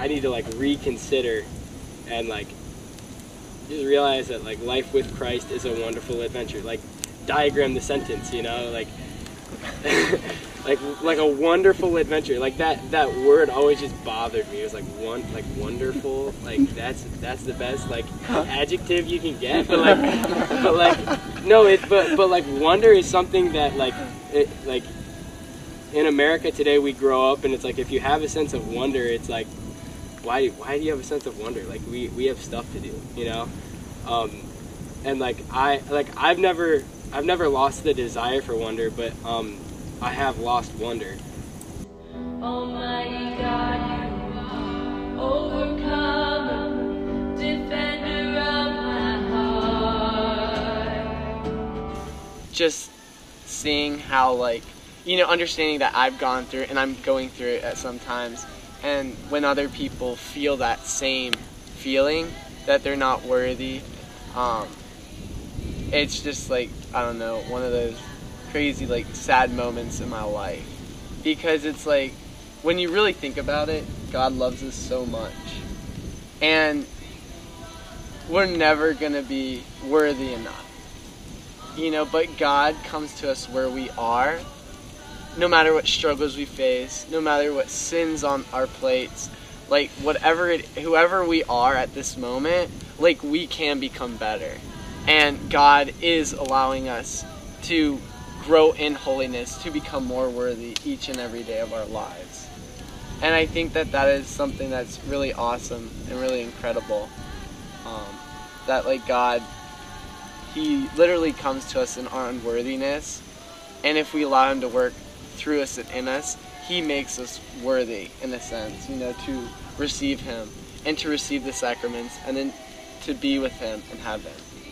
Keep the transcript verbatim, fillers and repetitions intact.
I need to like reconsider and like just realize that like life with Christ is a wonderful adventure. Like diagram the sentence, you know, like like like a wonderful adventure. Like that that word always just bothered me. It was like one like wonderful. Like that's that's the best like adjective you can get. But like but like no, it but but like wonder is something that like it like in America today we grow up and it's like if you have a sense of wonder, it's like why why do you have a sense of wonder? Like we we have stuff to do, you know. Um, and like I like I've never I've never lost the desire for wonder, but um, I have lost wonder. Almighty God, you are overcomer, defender of my heart. Just seeing how, like, you know, understanding that I've gone through and I'm going through it at some times, and when other people feel that same feeling that they're not worthy, um, it's just like, I don't know, one of those crazy, like, sad moments in my life. Because it's like, when you really think about it, God loves us so much. And we're never going to be worthy enough. You know, but God comes to us where we are, no matter what struggles we face, no matter what sins on our plates, like, whatever it, whoever we are at this moment, like, we can become better. And God is allowing us to grow in holiness, to become more worthy each and every day of our lives. And I think that that is something that's really awesome and really incredible. Um, that, like, God, He literally comes to us in our unworthiness, and if we allow Him to work through us and in us, He makes us worthy, in a sense, you know, to receive Him and to receive the sacraments and then to be with Him in heaven.